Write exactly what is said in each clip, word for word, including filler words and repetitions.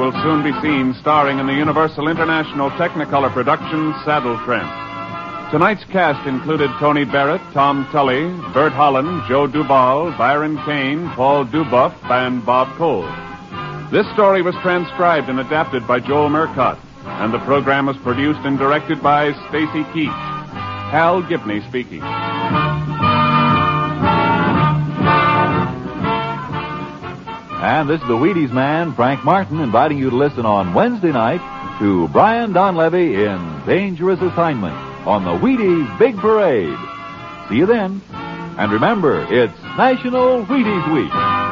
will soon be seen starring in the Universal International Technicolor production Saddle Tramp. Tonight's cast included Tony Barrett, Tom Tully, Bert Holland, Joe Duval, Byron Kane, Paul Dubuff, and Bob Cole. This story was transcribed and adapted by Joel Murcott, and the program was produced and directed by Stacy Keach. Hal Gibney speaking. And this is the Wheaties man, Frank Martin, inviting you to listen on Wednesday night to Brian Donlevy in Dangerous Assignment on the Wheaties Big Parade. See you then. And remember, it's National Wheaties Week.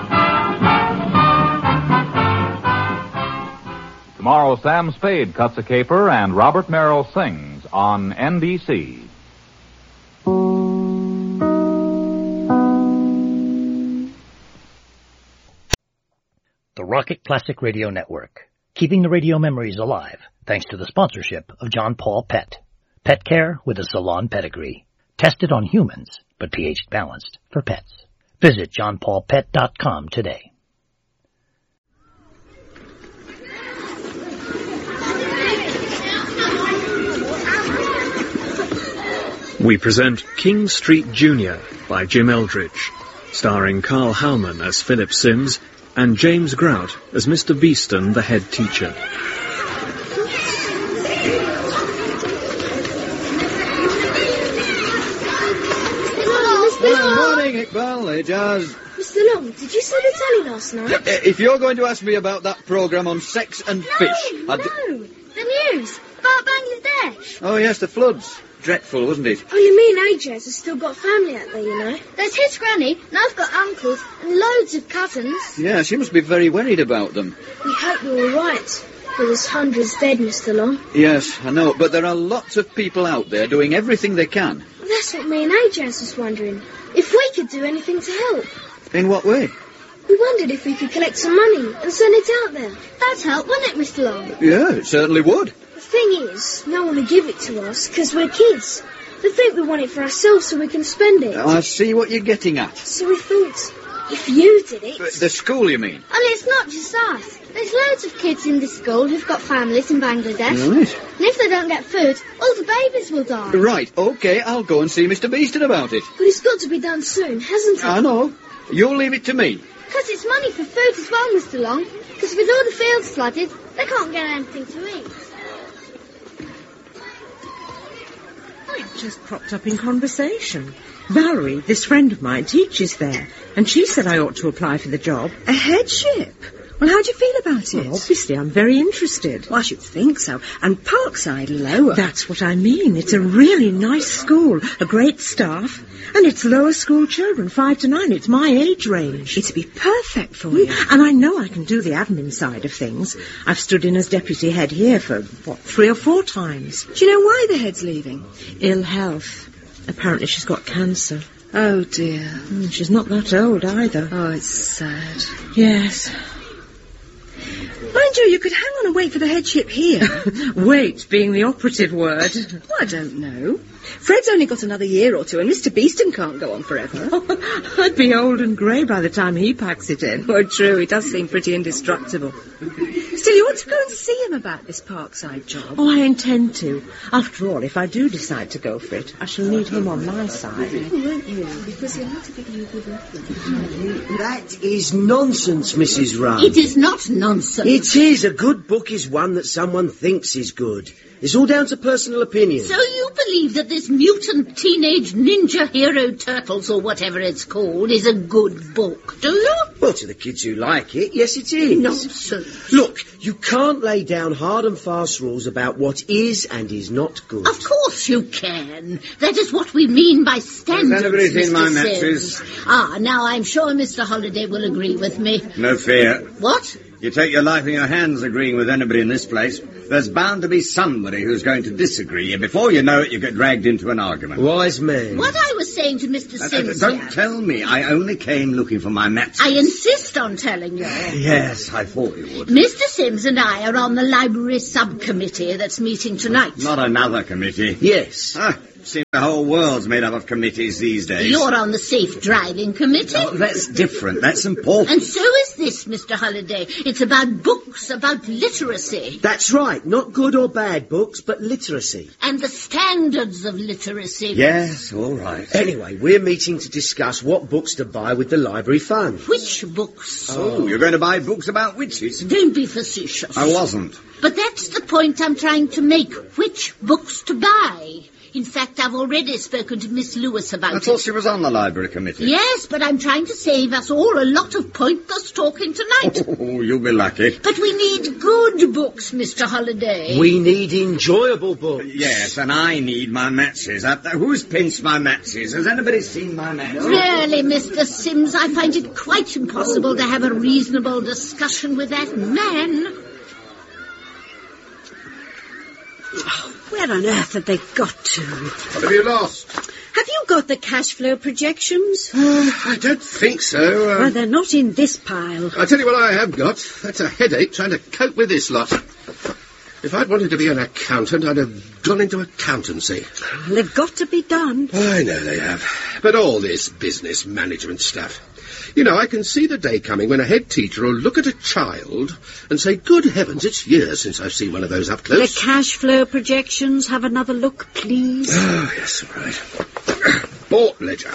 Tomorrow, Sam Spade cuts a caper and Robert Merrill sings on N B C. The Rocket Classic Radio Network, keeping the radio memories alive thanks to the sponsorship of John Paul Pet. Pet care with a salon pedigree. Tested on humans, but pH balanced for pets. Visit john paul pet dot com today. We present King Street Junior by Jim Eldridge, starring Carl Howman as Philip Sims and James Grout as Mister Beeston, the head teacher. Good morning, Iqbal. Hey, Jazz. Mister Long, did you see the telly last night? If you're going to ask me about that programme on sex and no, fish... No, d- no, the news about Bangladesh. Oh, yes, the floods. Dreadful, wasn't it? Oh, you mean Ajaz has still got family out there, you know? There's his granny, and I've got uncles, and loads of cousins. Yeah, she must be very worried about them. We hope we're all right. But there's hundreds dead, Mister Long. Yes, I know, but there are lots of people out there doing everything they can. Well, that's what me and Ajaz was wondering. If we could do anything to help. In what way? We wondered if we could collect some money and send it out there. That'd help, wouldn't it, Mister Long? Yeah, it certainly would. The thing is, no one will give it to us because we're kids. They think we want it for ourselves so we can spend it. I see what you're getting at. So we thought, if you did it... But the school, you mean? And it's not just us. There's loads of kids in this school who've got families in Bangladesh. Right. And if they don't get food, all the babies will die. Right, OK, I'll go and see Mister Beeston about it. But it's got to be done soon, hasn't it? I know. You'll leave it to me. Because it's money for food as well, Mister Long. Because with all the fields flooded, they can't get anything to eat. It just cropped up in conversation. Valerie, this friend of mine, teaches there, and she said I ought to apply for the job. A headship? Well, how do you feel about it? Well, obviously, I'm very interested. Well, I should think so. And Parkside lower. That's what I mean. It's a really nice school, a great staff, and it's lower school children, five to nine. It's my age range. It'd be perfect for you. And I know I can do the admin side of things. I've stood in as deputy head here for, what, three or four times. Do you know why the head's leaving? Ill health. Apparently she's got cancer. Oh, dear. Mm, she's not that old either. Oh, it's sad. Yes. Mind you, you could hang on and wait for the headship here. Wait being the operative word. Well, I don't know. Fred's only got another year or two, and Mister Beeston can't go on forever. Oh, I'd be old and grey by the time he packs it in. Oh, true, he does seem pretty indestructible. Still, you ought to go and see him about this Parkside job. Oh, I intend to. After all, if I do decide to go for it, I shall need him on my side. Oh, won't you? Because he'll have to give you a good reference. That is nonsense, Missus Run. It is not nonsense. It is. A good book is one that someone thinks is good. It's all down to personal opinion. So you believe that this mutant teenage ninja hero turtles, or whatever it's called, is a good book, do you? Well, to the kids who like it, yes it is. Nonsense. Look, you can't lay down hard and fast rules about what is and is not good. Of course you can. That is what we mean by standards, Has anybody seen Mister my Sims. matches? Ah, now I'm sure Mister Holliday will agree with me. No fear. What? You take your life in your hands agreeing with anybody in this place. There's bound to be somebody who's going to disagree, and before you know it, you get dragged into an argument. Wise man. What I was saying to Mister Uh, Sims uh, don't here. tell me. I only came looking for my matches. I insist on telling you. Yes, I thought you would. Mister Sims and I are on the library subcommittee that's meeting tonight. Not another committee. Yes. Ah, Seems the whole world's made up of committees these days. You're on the safe driving committee. Oh, that's different. That's important. And so is this, Mister Holliday. It's about books, about literacy. That's right. Not good or bad books, but literacy. And the standards of literacy. Yes, all right. Anyway, we're meeting to discuss what books to buy with the library fund. Which books? Oh, you're going to buy books about witches? Don't be facetious. I wasn't. But that's the point I'm trying to make. Which books to buy? In fact, I've already spoken to Miss Lewis about it. I thought she was on the library committee. Yes, but I'm trying to save us all a lot of pointless talking tonight. Oh, you'll be lucky. But we need good books, Mister Holliday. We need enjoyable books. Yes, and I need my matches. Uh, who's pinched my matches? Has anybody seen my matches? Really, Mister Sims, I find it quite impossible to have a reasonable discussion with that man. Where on earth have they got to? What have you lost? Have you got the cash flow projections? Uh, I don't think so. Uh, well, they're not in this pile. I'll tell you what I have got. That's a headache trying to cope with this lot. If I'd wanted to be an accountant, I'd have gone into accountancy. Well, they've got to be done. I know they have. But all this business management stuff. You know, I can see the day coming when a head teacher will look at a child and say, good heavens, it's years since I've seen one of those up close. The cash flow projections, have another look, please. Oh, yes, all right. Bought ledger.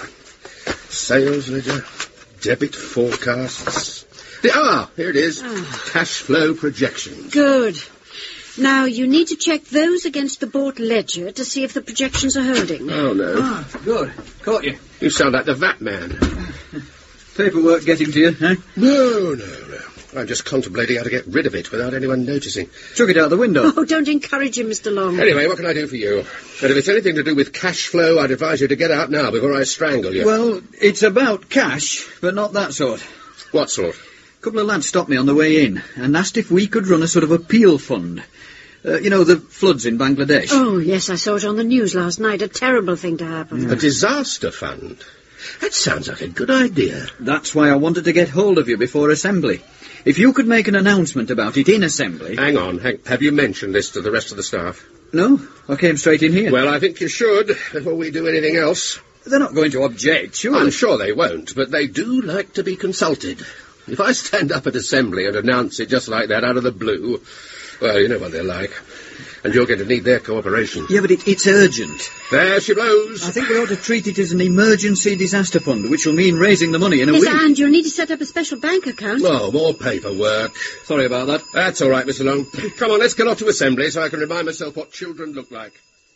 Sales ledger. Debit forecasts. The, ah, here it is. Oh. Cash flow projections. Good. Now, you need to check those against the bought ledger to see if the projections are holding. Oh, no. Ah, good. Caught you. You sound like the V A T man. Paperwork getting to you, eh? No, no, no. I'm just contemplating how to get rid of it without anyone noticing. Chuck it out the window. Oh, don't encourage him, Mister Long. Anyway, what can I do for you? And if it's anything to do with cash flow, I'd advise you to get out now before I strangle you. Well, it's about cash, but not that sort. What sort? A couple of lads stopped me on the way in and asked if we could run a sort of appeal fund. Uh, you know, the floods in Bangladesh. Oh, yes, I saw it on the news last night. A terrible thing to happen. Yeah. A disaster fund? That sounds like a good idea. That's why I wanted to get hold of you before Assembly. If you could make an announcement about it in Assembly... Hang on, hang, have you mentioned this to the rest of the staff? No, I came straight in here. Well, I think you should, before we do anything else. They're not going to object, surely. I'm sure they won't, but they do like to be consulted. If I stand up at Assembly and announce it just like that out of the blue, well, you know what they're like. And you're going to need their cooperation. Yeah, but it, it's urgent. There she blows. I think we ought to treat it as an emergency disaster fund, which will mean raising the money in a yes, week. And you'll need to set up a special bank account. Oh, more paperwork. Sorry about that. That's all right, Mister Long. Come on, let's get off to Assembly so I can remind myself what children look like.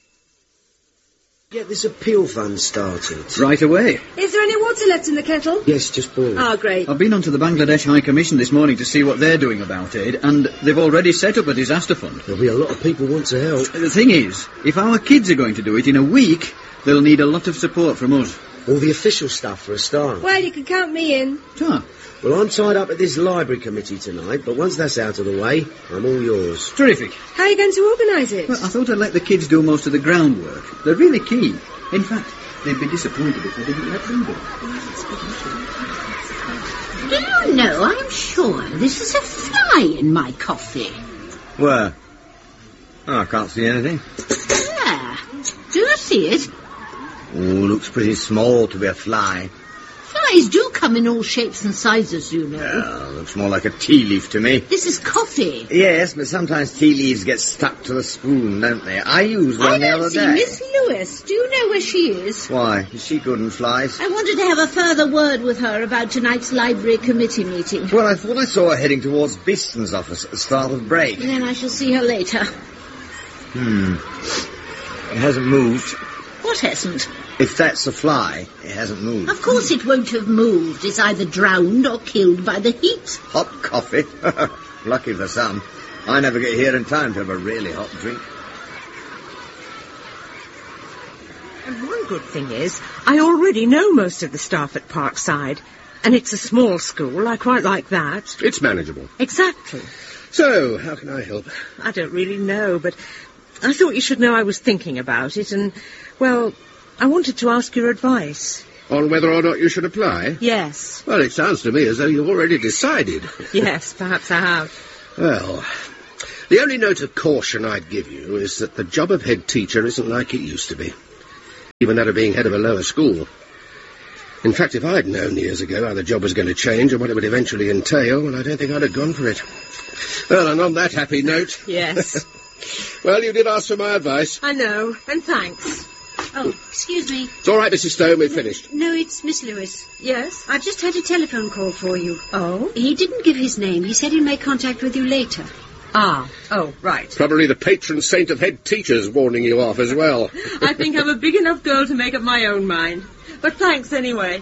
Get this appeal fund started. Right away. Is there any water left in the kettle? Yes, just boiled. Ah, great. I've been on to the Bangladesh High Commission this morning to see what they're doing about it, and they've already set up a disaster fund. There'll be a lot of people want to help. The thing is, if our kids are going to do it in a week, they'll need a lot of support from us. All the official stuff for a start. Well, you can count me in. Sure. Well, I'm tied up at this library committee tonight, but once that's out of the way, I'm all yours. Terrific. How are you going to organise it? Well, I thought I'd let the kids do most of the groundwork. They're really keen. In fact, they'd be disappointed if I didn't let them do it. Do you know, I'm sure this is a fly in my coffee. Where? Oh, I can't see anything. There. Do you see it? Oh, looks pretty small to be a fly. Flies do come in all shapes and sizes, you know. Yeah, looks more like a tea leaf to me. This is coffee. Yes, but sometimes tea leaves get stuck to the spoon, don't they? I used one I the other see day. Miss Lewis. Do you know where she is? Why? Is she good in flies? I wanted to have a further word with her about tonight's library committee meeting. Well, I thought I saw her heading towards Beeston's office at the start of the break. Then I shall see her later. Hmm. It hasn't moved. What hasn't? If that's a fly, it hasn't moved. Of course it won't have moved. It's either drowned or killed by the heat. Hot coffee? Lucky for some. I never get here in time to have a really hot drink. And one good thing is, I already know most of the staff at Parkside. And it's a small school. I quite like that. It's manageable. Exactly. So, how can I help? I don't really know, but I thought you should know I was thinking about it, and, well, I wanted to ask your advice. On whether or not you should apply? Yes. Well, it sounds to me as though you've already decided. Yes, perhaps I have. Well, the only note of caution I'd give you is that the job of head teacher isn't like it used to be. even that of being head of a lower school. In fact, if I'd known years ago how the job was going to change and what it would eventually entail, well, I don't think I'd have gone for it. Well, and on that happy note... Yes. Well, you did ask for my advice. I know, and thanks. Oh, excuse me. It's all right, Missus Stone, we've finished. No, it's Miss Lewis. Yes? I've just had a telephone call for you. Oh? He didn't give his name. He said he'd make contact with you later. Ah, oh, right. Probably the patron saint of head teachers warning you off as well. I think I'm a big enough girl to make up my own mind. But thanks anyway.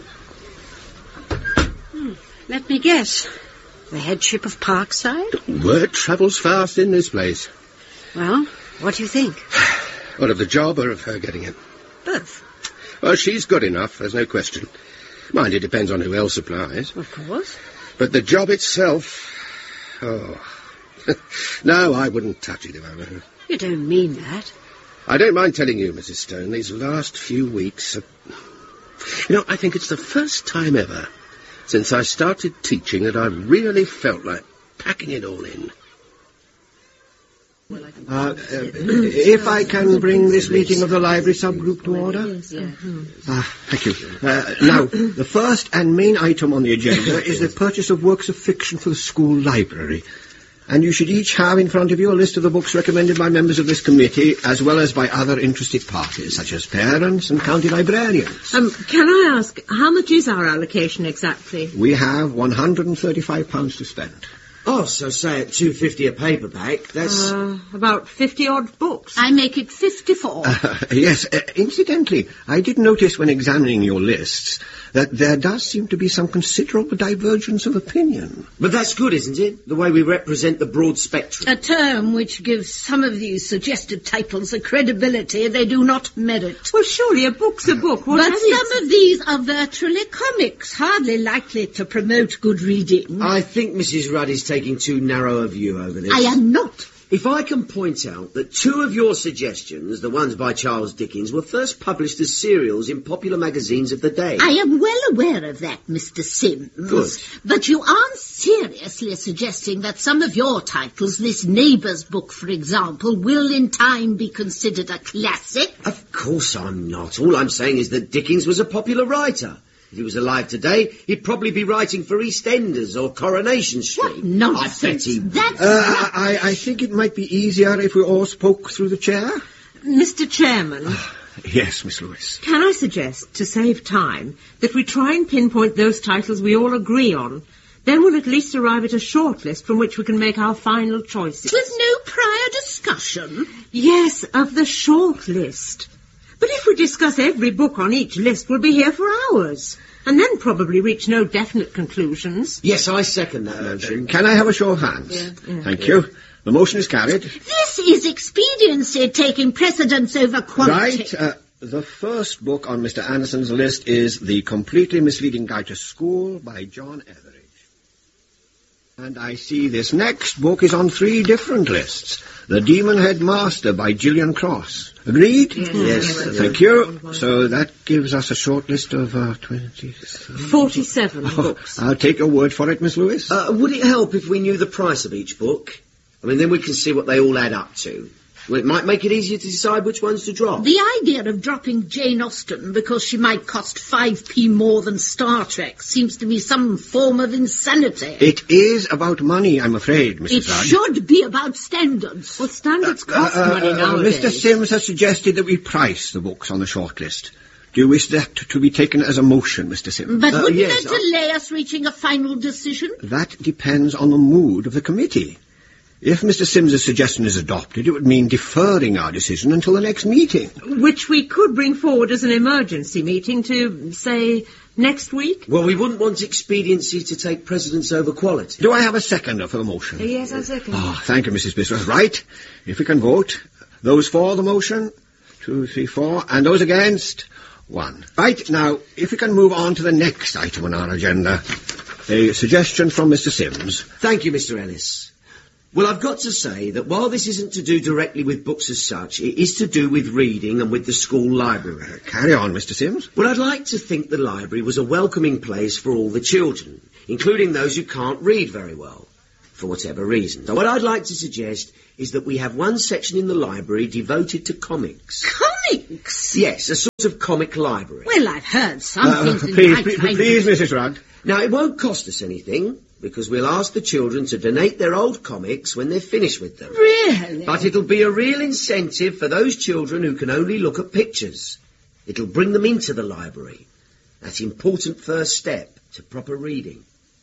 Hmm. Let me guess. The headship of Parkside? Word travels fast in this place. Well, what do you think? Well, of the job or of her getting it? Both. Well, she's good enough, there's no question. Mind, it depends on who else applies. Of course. But the job itself... Oh... No, I wouldn't touch it if I were her. You don't mean that. I don't mind telling you, Missus Stone, these last few weeks... Are... You know, I think it's the first time ever since I started teaching that I've really felt like packing it all in. Uh, uh, if I can bring this meeting of the library subgroup to order. Ah, thank you. Uh, now, the first and main item on the agenda is the purchase of works of fiction for the school library. And you should each have in front of you a list of the books recommended by members of this committee, as well as by other interested parties, such as parents and county librarians. Um, can I ask, how much is our allocation exactly? We have one hundred and thirty-five pounds to spend. Oh, so say at two fifty a paperback, that's... Uh, about fifty-odd books. I make it fifty-four. Uh, yes, uh, incidentally, I did notice when examining your lists that there does seem to be some considerable divergence of opinion. But that's good, isn't it? The way we represent the broad spectrum. A term which gives some of these suggested titles a credibility they do not merit. Well, surely a book's a book. What but some of these are virtually comics, hardly likely to promote good reading. I think Missus Rudd is taking too narrow a view over this. I am not. If I can point out that two of your suggestions, the ones by Charles Dickens, were first published as serials in popular magazines of the day. I am well aware of that, Mister Sims. Good. But you aren't seriously suggesting that some of your titles, this Neighbour's book, for example, will in time be considered a classic? Of course I'm not. All I'm saying is that Dickens was a popular writer. If he was alive today, he'd probably be writing for EastEnders or Coronation Street. What nonsense. I bet he... That's Uh, I, I think it might be easier if we all spoke through the chair. Mister Chairman, Yes, Miss Lewis. can I suggest, to save time, that we try and pinpoint those titles we all agree on? Then we'll at least arrive at a short list from which we can make our final choices. with no prior discussion? Yes, of the short list. But if we discuss every book on each list, we'll be here for hours, and then probably reach no definite conclusions. Yes, I second that motion. Can I have a show of hands? Yeah. Yeah. Thank you. The motion is carried. This is expediency taking precedence over quality. Right. Uh, the first book on Mister Anderson's list is The Completely Misleading Guide to School by John Etheridge. And I see this next book is on three different lists. The Demon Headmaster by Gillian Cross. Agreed? Yes. Yes. Thank you. So that gives us a short list of uh, twenty... Forty-seven Oh, books. I'll take your word for it, Miss Lewis. Uh, would it help if we knew the price of each book? I mean, then we can see what they all add up to. Well, it might make it easier to decide which ones to drop. The idea of dropping Jane Austen because she might cost five p more than Star Trek seems to me some form of insanity. It is about money, I'm afraid, Missus It Rudd. should be about standards. Well, standards cost Uh, money uh, nowadays. Mister Sims has suggested that we price the books on the shortlist. Do you wish that to be taken as a motion, Mister Sims? But Uh, wouldn't yes, that delay us reaching a final decision? That depends on the mood of the committee. If Mister Sims's suggestion is adopted, it would mean deferring our decision until the next meeting. Which we could bring forward as an emergency meeting to, say, next week? Well, we wouldn't want expediency to take precedence over quality. Do I have a seconder for the motion? Yes, I second. Oh, thank you, Missus Biswas. Right. If we can vote. Those for the motion? Two, three, four. And those against? One. Right. Now, if we can move on to the next item on our agenda. A suggestion from Mister Sims. Thank you, Mister Ellis. Well, I've got to say that while this isn't to do directly with books as such, it is to do with reading and with the school library. Uh, carry on, Mister Sims. Well, I'd like to think the library was a welcoming place for all the children, including those who can't read very well. for whatever reason. So what I'd like to suggest is that we have one section in the library devoted to comics. Comics? Yes, a sort of comic library. Well, I've heard some Uh, things in please, my please, time. please, Missus Rudd. Now, it won't cost us anything, because we'll ask the children to donate their old comics when they're finished with them. Really? But it'll be a real incentive for those children who can only look at pictures. It'll bring them into the library. That important first step to proper reading.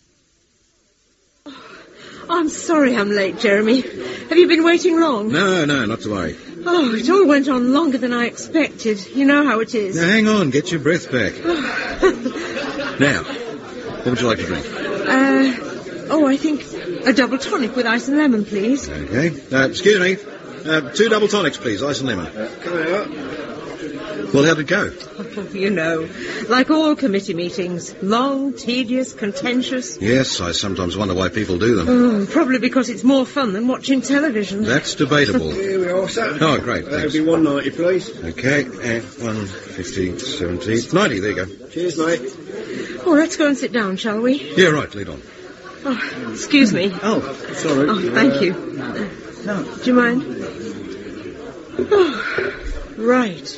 I'm sorry I'm late, Jeremy. Have you been waiting long? No, no, not to worry. Oh, it all went on longer than I expected. You know how it is. Now, hang on, get your breath back. Now, what would you like to drink? Uh, oh, I think a double tonic with ice and lemon, please. Okay. Uh, excuse me. Uh, two double tonics, please, ice and lemon. Coming up. Well, how'd it go? You know, like all committee meetings. Long, tedious, contentious. Yes, I sometimes wonder why people do them. Oh, probably because it's more fun than watching television. That's debatable. Here we are, sir. Oh, great, That'll thanks. be one ninety, please. Okay, uh, one fifty, seventy, ninety, there you go. Cheers, mate. Oh, let's go and sit down, shall we? Yeah, right, lead on. Oh, excuse me. Oh, sorry. Oh, thank you. No. Do you mind? Oh, right.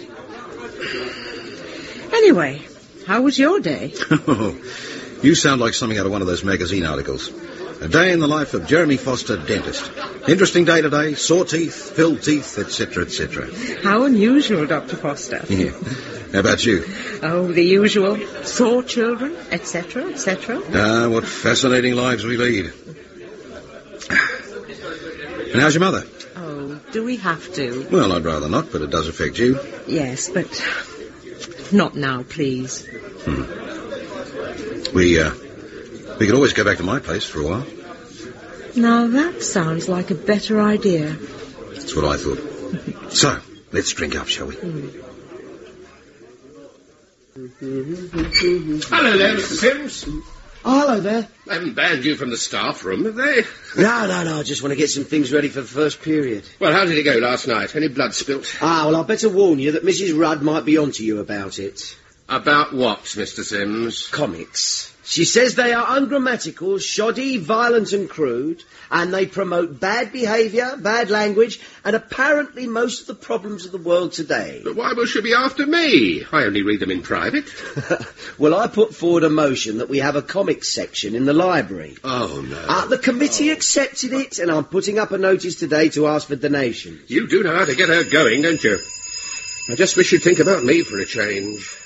Anyway, how was your day? Oh, you sound like something out of one of those magazine articles. A day in the life of Jeremy Foster, dentist. Interesting day today, sore teeth, filled teeth, et cetera, et cetera. How unusual, Doctor Foster. Yeah. How about you? Oh, the usual. Sore children, et cetera, et cetera. Ah, what fascinating lives we lead. And how's your mother? Oh, do we have to? Well, I'd rather not, but it does affect you. Yes, but not now, please. Hmm. We, uh, we could always go back to my place for a while. Now that sounds like a better idea. That's what I thought. So, let's drink up, shall we? Mm. Hello there, Mister Sims. Oh, hello there. They haven't banned you from the staff room, have they? No, no, no, I just want to get some things ready for the first period. Well, how did it go last night? Any blood spilt? Ah, well, I'd better warn you that Missus Rudd might be onto you about it. About what, Mister Sims? Comics. She says they are ungrammatical, shoddy, violent and crude, and they promote bad behaviour, bad language, and apparently most of the problems of the world today. But why will she be after me? I only read them in private. Well, I put forward a motion that we have a comics section in the library. Oh, no. Uh, the committee accepted it, and I'm putting up a notice today to ask for donations. You do know how to get her going, don't you? I just wish you'd think about me for a change.